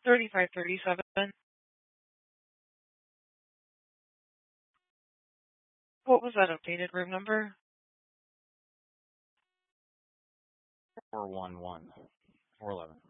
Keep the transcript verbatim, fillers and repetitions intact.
thirty-five thirty-seven. What was that updated room number? four one one. four eleven.